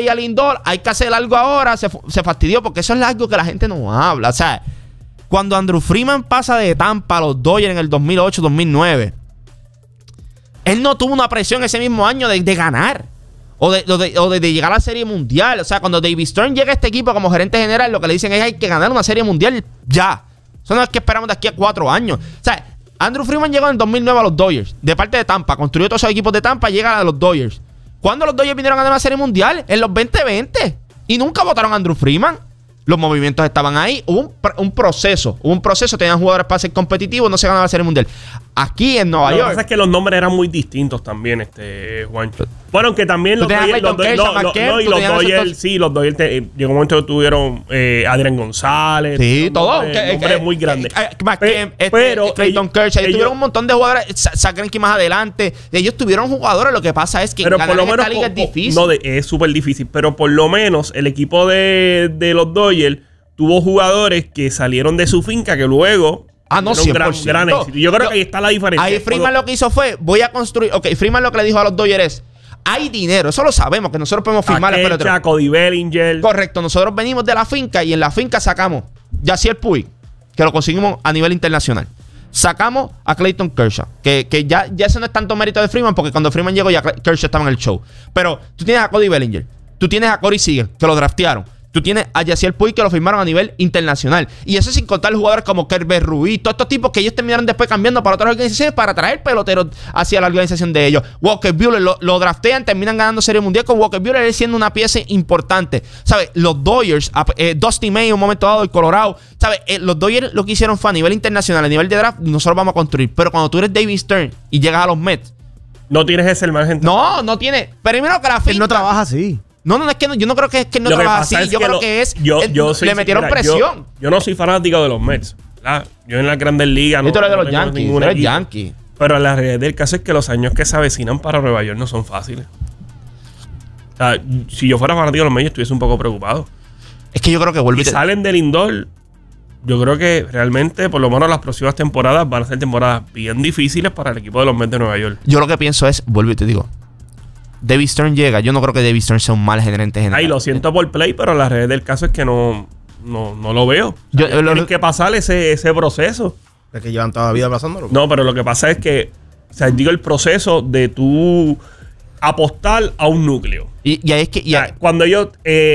ahí a Lindor, hay que hacer algo ahora, se fastidió, porque eso es algo que la gente no habla. O sea, cuando Andrew Freeman pasa de Tampa a los Dodgers en el 2008-2009, él no tuvo una presión ese mismo año de ganar. O de llegar a la Serie Mundial. O sea, cuando David Stern llega a este equipo como gerente general, lo que le dicen es hay que ganar una Serie Mundial ya. Eso no es que esperamos de aquí a 4 años. O sea, Andrew Freeman llegó en el 2009 a los Dodgers, de parte de Tampa. Construyó todos esos equipos de Tampa, llega a los Dodgers. ¿Cuándo los Dodgers vinieron a ganar la Serie Mundial? En los 2020. Y nunca votaron a Andrew Freeman. Los movimientos estaban ahí. Hubo un proceso. Tenían jugadores para ser competitivos. No se ganaba la Serie Mundial. Aquí en Nueva York. Lo que pasa es que los nombres eran muy distintos también, Juancho. Bueno, aunque también los Dodgers, los Dodgers llegó un momento que tuvieron Adrián González. Sí, todo. Nombres muy grandes. Pero Clayton Kershaw. Ellos tuvieron un montón de jugadores. Zach Greinke más adelante. Ellos tuvieron jugadores. Lo que pasa es que ganar en esta liga es difícil. No, es súper difícil. Pero por lo menos el equipo de los Dodgers tuvo jugadores que salieron de su finca que luego... no, 100%. Gran éxito. Yo creo que ahí está la diferencia. Ahí Freeman lo que hizo fue, voy a construir... Ok, Freeman lo que le dijo a los Dodgers es, hay dinero, eso lo sabemos, que nosotros podemos firmar el pelotero. Cody Bellinger. Correcto, nosotros venimos de la finca y en la finca sacamos Yasiel Puig, que lo conseguimos a nivel internacional. Sacamos a Clayton Kershaw, que ya ese no es tanto mérito de Freeman, porque cuando Freeman llegó ya Kershaw estaba en el show. Pero tú tienes a Cody Bellinger, tú tienes a Corey Seager, que lo draftearon. Tú tienes a Yasiel Puig, que lo firmaron a nivel internacional. Y eso sin contar jugadores como Kerber Ruiz, todos estos tipos que ellos terminaron después cambiando para otras organizaciones para traer peloteros hacia la organización de ellos. Walker Buehler lo draftean, terminan ganando Serie Mundial con Walker Buehler siendo una pieza importante. ¿Sabes? Los Dodgers, Dusty May en un momento dado, el Colorado. ¿Sabes? Los Dodgers lo que hicieron fue a nivel internacional, a nivel de draft, nosotros vamos a construir. Pero cuando tú eres David Stern y llegas a los Mets, no tienes ese margen. No tiene. Primero que la finca, él no trabaja así. No, es que yo no creo que no trabaja así. Yo creo que es. Le metieron presión. Yo no soy fanático de los Mets, ¿verdad? Yo en las Grandes Ligas. Yo de los Yankees. Eres Yankee. Pero la realidad del caso es que los años que se avecinan para Nueva York no son fáciles. O sea, si yo fuera fanático de los Mets, estuviese un poco preocupado. Es que yo creo que vuelve. Y salen del Lindor. Yo creo que realmente, por lo menos las próximas temporadas van a ser temporadas bien difíciles para el equipo de los Mets de Nueva York. Yo lo que pienso es, vuelvo y te digo, David Stern llega. Yo no creo que David Stern sea un mal gerente general. Ay, lo siento por play, pero la realidad del caso es que no lo veo. O sea, tienen que pasar ese proceso. Es que llevan toda la vida pasándolo. No, pero lo que pasa es que, o sea, digo, el proceso de tú apostar a un núcleo. Y ahí es que... o sea, cuando ellos...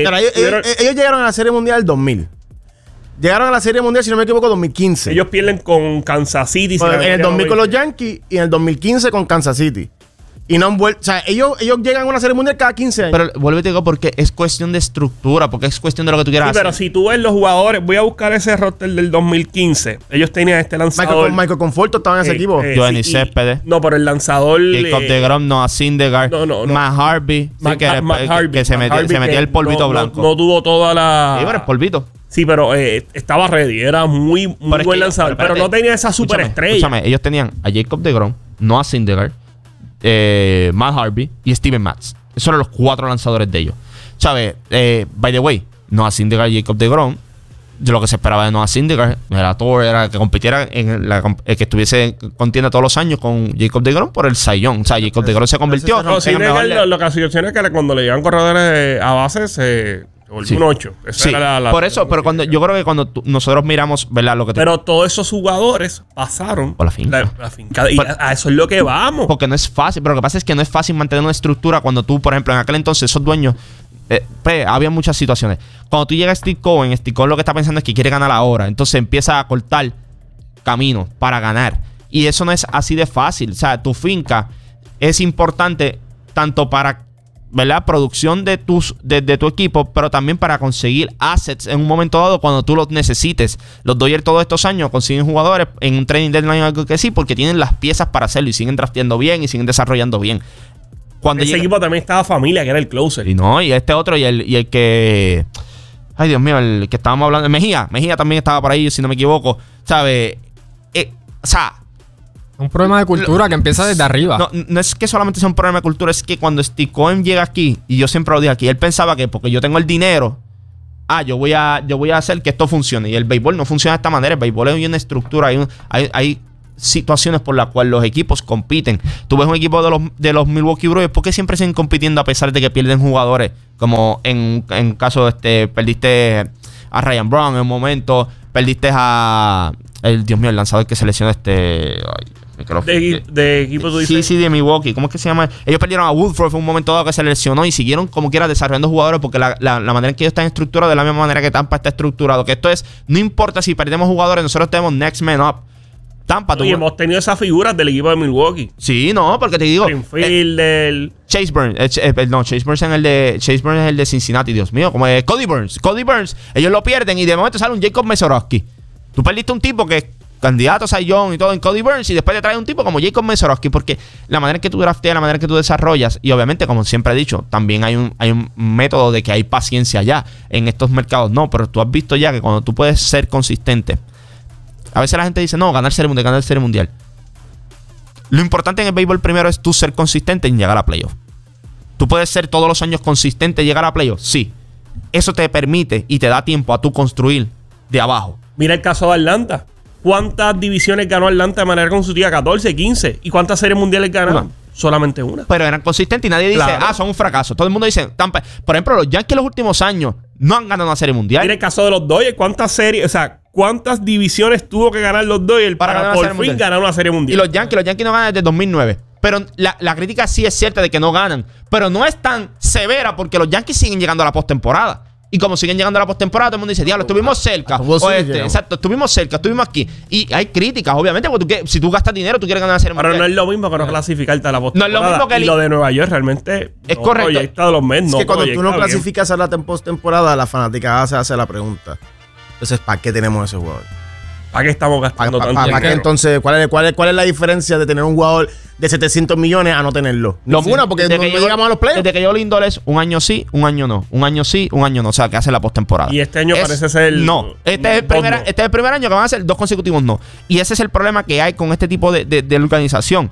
ellos llegaron a la Serie Mundial 2000. Llegaron a la Serie Mundial, si no me equivoco, 2015. Ellos pierden con Kansas City. En el 2000 con los Yankees y en el 2015 con Kansas City. Y no han vuelto. O sea, ellos llegan a una Serie Mundial cada 15 años. Pero vuelve y te digo, porque es cuestión de estructura, porque es cuestión de lo que tú quieras hacer. Pero si tú ves los jugadores, voy a buscar ese roster del 2015. Ellos tenían este lanzador. Michael Conforto estaba en ese equipo. Giovanni Céspedes. No, pero el lanzador. Jacob deGrom, Noah Syndergaard. Matt Harvey. Que se metía el polvito blanco. No tuvo toda la. Sí, pero el polvito. Sí, pero estaba ready. Era muy buen lanzador. Pero no tenía esa superestrella. Escúchame, ellos tenían a Jacob deGrom, Noah Syndergaard, Matt Harvey y Steven Matz. Esos eran los 4 lanzadores de ellos. ¿Sabes? By the way, Noah Syndergaard y Jacob deGrom, de lo que se esperaba de Noah Syndergaard, era que compitiera que estuviese en contienda todos los años con Jacob deGrom por el Cy Young. O sea, Jacob deGrom se convirtió. No, Syndergaard lo que situación es que cuando le llegan corredores a base se volvió un 8. Sí, por eso, pero yo creo que cuando nosotros miramos, ¿verdad? Pero todos esos jugadores pasaron por la finca. La finca. Y a eso es lo que vamos. Porque no es fácil. Pero lo que pasa es que no es fácil mantener una estructura cuando tú, por ejemplo, en aquel entonces, esos dueños, había muchas situaciones. Cuando tú llegas a Steve Cohen lo que está pensando es que quiere ganar ahora. Entonces empieza a cortar caminos para ganar. Y eso no es así de fácil. O sea, tu finca es importante tanto para, ¿verdad?, producción de tu equipo, pero también para conseguir assets en un momento dado cuando tú los necesites. Los Dodgers todos estos años consiguen jugadores en un training deadline, algo que sí, porque tienen las piezas para hacerlo y siguen drafteando bien y siguen desarrollando bien. Cuando ese equipo también estaba Familia, que era el closer. Y este otro y el que... Ay, Dios mío, el que estábamos hablando... Mejía también estaba por ahí, si no me equivoco. ¿Sabes? O sea... Un problema de cultura que empieza desde arriba. No es que solamente sea un problema de cultura, es que cuando Steve Cohen llega aquí, y yo siempre lo dije aquí, él pensaba que porque yo tengo el dinero, yo voy a hacer que esto funcione. Y el béisbol no funciona de esta manera. El béisbol hay una estructura, hay situaciones por las cuales los equipos compiten. Tú ves un equipo de los Milwaukee Brewers, ¿por qué siempre siguen compitiendo a pesar de que pierden jugadores? Como en caso perdiste a Ryan Brown en un momento, perdiste a Dios mío, el lanzador que se lesionó de equipo tú dices. Sí, de Milwaukee. ¿Cómo es que se llama? Ellos perdieron a Woodruff en un momento dado que se lesionó y siguieron como quiera desarrollando jugadores porque la manera en que ellos están estructurados es la misma manera que Tampa está estructurado. Que esto es, no importa si perdemos jugadores, nosotros tenemos next man up. Tampa, y hemos tenido esas figuras del equipo de Milwaukee. Sí, no, porque te digo. Chase Burns. Chase Burns es el de Cincinnati, Dios mío. Como es Cody Burns. Ellos lo pierden y de momento sale un Jacob Mesorowski. Tú perdiste un tipo que es candidato a Cy Young y todo en Cody Burns y después te trae un tipo como Jacob Mesorowski porque la manera en que tú drafteas, la manera en que tú desarrollas y obviamente, como siempre he dicho, también hay un método de que hay paciencia ya en estos mercados. No, pero tú has visto ya que cuando tú puedes ser consistente, a veces la gente dice, no, ganar Serie Mundial. Lo importante en el béisbol primero es tú ser consistente en llegar a playoff. Tú puedes ser todos los años consistente en llegar a playoff, sí. Eso te permite y te da tiempo a tú construir de abajo. Mira el caso de Atlanta. ¿Cuántas divisiones ganó Atlanta de manera consecutiva? 14, 15. ¿Y cuántas series mundiales ganaron? Solamente una. Pero eran consistentes y nadie dice, son un fracaso. Todo el mundo dice, Tampa. Por ejemplo, los Yankees en los últimos años no han ganado una serie mundial. Mira el caso de los Dodgers. ¿Cuántas divisiones tuvo que ganar los Dodgers para por fin ganar una serie mundial? Y los Yankees no ganan desde 2009. Pero la crítica sí es cierta de que no ganan. Pero no es tan severa porque los Yankees siguen llegando a la postemporada. Y como siguen llegando a la postemporada, todo el mundo dice, diablo, estuvimos cerca. Exacto, estuvimos cerca, estuvimos aquí. Y hay críticas, obviamente, porque si tú gastas dinero, tú quieres ganar la serie mundial. Pero no es lo mismo que no clasificarte a la postemporada. No es lo mismo que lo de Nueva York realmente es correcto. De los Mets, es que cuando tú no clasificas a la postemporada, la fanaticada se hace la pregunta. Entonces, ¿para qué tenemos ese jugador? ¿Para qué estamos gastando tanto dinero? ¿Para qué entonces? ¿Cuál es la diferencia de tener un jugador de 700 millones a no tenerlo? Porque no llegamos a los playoffs. Desde que yo Lindor es un año sí, un año no. Un año sí, un año no. O sea, que hace la postemporada. Y este año parece ser no. Este es el primer año que van a ser 2 consecutivos no. Y ese es el problema que hay con este tipo de organización.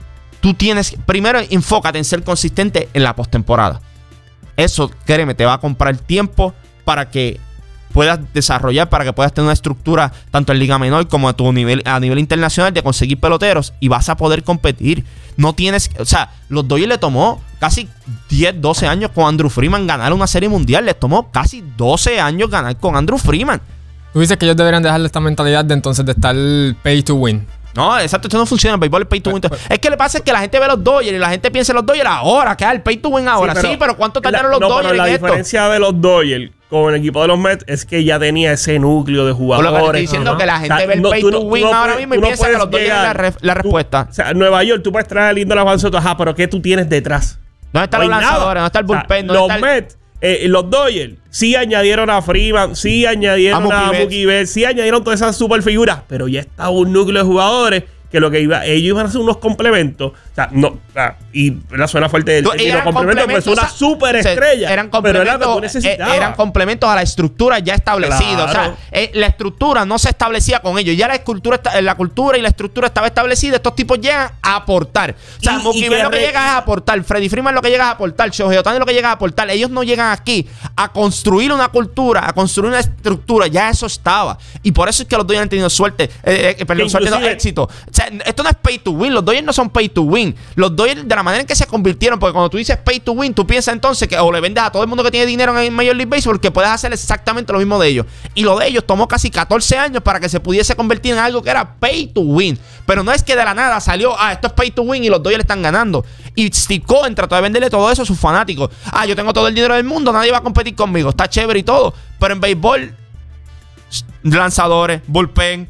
Tú tienes... Primero, enfócate en ser consistente en la postemporada. Eso, créeme, te va a comprar tiempo para que puedas desarrollar, para que puedas tener una estructura tanto en Liga Menor como a nivel internacional de conseguir peloteros y vas a poder competir. No tienes... O sea, los Dodgers le tomó casi 10, 12 años con Andrew Freeman ganar una serie mundial. Les tomó casi 12 años ganar con Andrew Freeman. Tú dices que ellos deberían dejarle esta mentalidad de entonces de estar pay to win. No, exacto, esto no funciona. El béisbol es pay to win. Es que le pasa es que la gente ve los Dodgers y la gente piensa en los Dodgers ahora, que es el pay to win ahora. Sí, pero ¿cuánto tardaron los Dodgers en la diferencia de los Dodgers con el equipo de los Mets es que ya tenía ese núcleo de jugadores. Lo que estoy diciendo que la gente ve el pay to win ahora mismo y piensa que los Dodgers es la respuesta. O sea, en Nueva York tú puedes traer lindo la Juan Soto, pero ¿qué tú tienes detrás? ¿Dónde están los lanzadores? ¿Dónde está el bullpen? Los Mets, los Dodgers sí añadieron a Freeman, sí añadieron a Mookie Betts, sí añadieron todas esas super figuras, pero ya estaba un núcleo de jugadores que lo que ellos iban a hacer unos complementos. O sea, no. Y la suena fuerte los complementos, porque es una super estrella. Eran complementos a la estructura ya establecida. Claro. O sea, la estructura no se establecía con ellos. Ya la cultura y la estructura estaba establecida. Estos tipos llegan a aportar. O sea, Mookie Betts lo que llega es a aportar. Freddy Freeman lo que llega es a aportar. Shohei Ohtani lo que llega a aportar. Ellos no llegan aquí a construir una cultura, a construir una estructura. Ya eso estaba. Y por eso es que los Dodgers han tenido suerte. Suerte no, éxito. O sea, esto no es pay to win. Los Dodgers no son pay to win. Los Dodgers, de la manera en que se convirtieron, porque cuando tú dices pay to win, tú piensas entonces que o le vendes a todo el mundo que tiene dinero en Major League Baseball que puedes hacer exactamente lo mismo de ellos. Y lo de ellos tomó casi 14 años para que se pudiese convertir en algo que era pay to win. Pero no es que de la nada salió, esto es pay to win y los Dodgers le están ganando. Y Steve Cohen trató de venderle todo eso a sus fanáticos. Yo tengo todo el dinero del mundo, nadie va a competir conmigo. Está chévere y todo. Pero en béisbol, lanzadores, bullpen,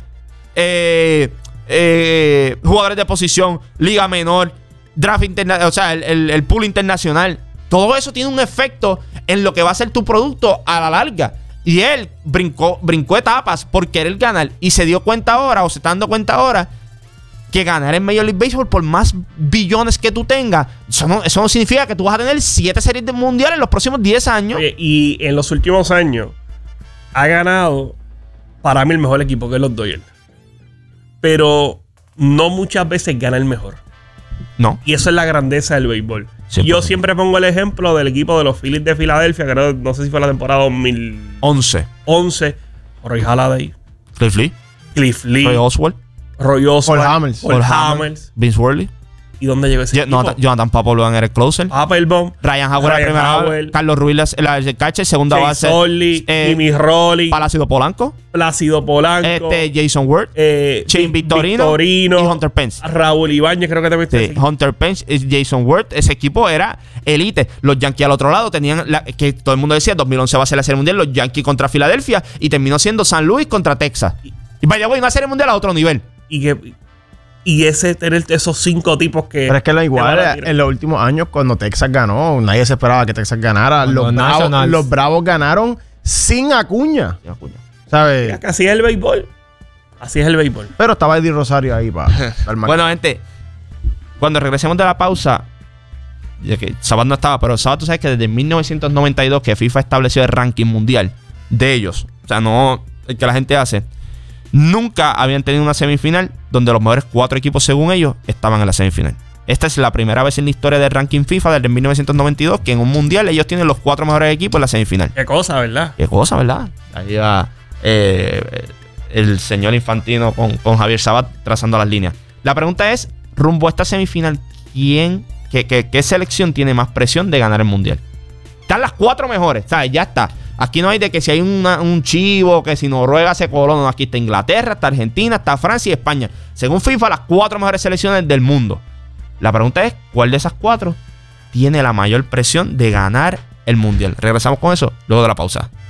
jugadores de posición, liga menor, draft internacional, o sea, el pool internacional. Todo eso tiene un efecto en lo que va a ser tu producto a la larga. Y él brincó etapas por querer ganar y se dio cuenta ahora, o se está dando cuenta ahora, que ganar en Major League Baseball, por más billones que tú tengas, eso no significa que tú vas a tener 7 series de mundiales en los próximos 10 años. Oye, y en los últimos años ha ganado para mí el mejor equipo, que es los Dodgers. Pero no muchas veces gana el mejor. No. Y eso es la grandeza del béisbol. Yo siempre pongo el ejemplo del equipo de los Phillies de Filadelfia, que no sé si fue la temporada 2011. Roy Halladay, Cliff Lee, Roy Oswald, Roy Oswalt, Paul Hamels. Vince Worley. ¿Y dónde llegó ese equipo? Jonathan Papelbon era el closer. Applebaum. Ryan Howard la primera base. Carlos Ruiz el catcher, segunda Chase base. Orley, Jimmy Rolly. Plácido Polanco. Jason Worth. Shane Victorino. Y Hunter Pence. Raúl Ibáñez, creo que también está. Sí, Hunter Pence, Jason Worth. Ese equipo era elite. Los Yankees al otro lado tenían que todo el mundo decía 2011 va a ser la Serie Mundial. Los Yankees contra Filadelfia. Y terminó siendo San Luis contra Texas. Y vaya, una Serie Mundial a otro nivel. Y ese tener esos 5 tipos que... Pero es que en los últimos años, cuando Texas ganó, nadie se esperaba que Texas ganara. Los Bravos ganaron sin Acuña. ¿Sabes? Así es el béisbol. Así es el béisbol. Pero estaba Eddie Rosario ahí para... Bueno, gente, cuando regresemos de la pausa, ya que Sabat no estaba, pero Sabat, tú sabes que desde 1992 que FIFA estableció el ranking mundial de ellos, o sea, no el que la gente hace, nunca habían tenido una semifinal donde los mejores 4 equipos, según ellos, estaban en la semifinal. Esta es la primera vez en la historia del ranking FIFA desde 1992 que en un mundial ellos tienen los 4 mejores equipos en la semifinal. Qué cosa, ¿verdad? Qué cosa, ¿verdad? Ahí va el señor Infantino con Javier Sabat trazando las líneas. La pregunta es, rumbo a esta semifinal, ¿qué selección tiene más presión de ganar el mundial? Están las 4 mejores, ¿sabes? Ya está. Aquí no hay de que si hay un chivo, que si Noruega se coló. No, aquí está Inglaterra, está Argentina, está Francia y España. Según FIFA, las 4 mejores selecciones del mundo. La pregunta es, ¿cuál de esas 4 tiene la mayor presión de ganar el mundial? Regresamos con eso luego de la pausa.